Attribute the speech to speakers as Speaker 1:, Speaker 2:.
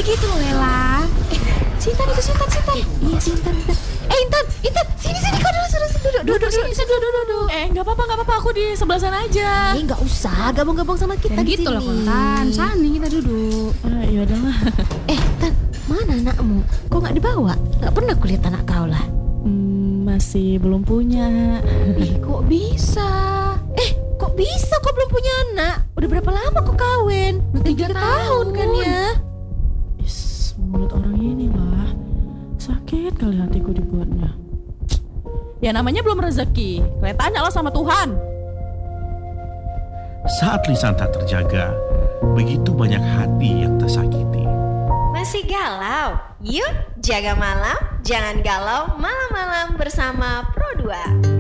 Speaker 1: gitu loh Lela. Sintan itu Sintan.
Speaker 2: Iya Sintan.
Speaker 1: Intan, sini kau duduk sini. Duduk.
Speaker 3: Nggak apa-apa, aku di sebelah sana aja.
Speaker 2: Nggak usah gabung-gabung sama kita di
Speaker 1: Gitu
Speaker 2: sini.
Speaker 1: loh Kontan, sana kita duduk.
Speaker 3: Ya udahlah.
Speaker 2: Tan, mana anakmu? Kok nggak dibawa? Nggak pernah kulihat anak kau lah.
Speaker 3: Masih belum punya.
Speaker 1: Kok bisa?
Speaker 2: Kok bisa kau belum punya anak? Udah berapa lama kau kawin?
Speaker 1: Udah 3
Speaker 2: tahun kan ya?
Speaker 3: Mulut orang ini lah. Sakit kali hatiku dibuatnya. Ya namanya belum rezeki. Kalian tanyalah sama Tuhan.
Speaker 4: Saat lisan tak terjaga, begitu banyak hati yang tersakiti.
Speaker 5: Masih galau? Yuk jaga malam, jangan galau malam-malam bersama Pro 2.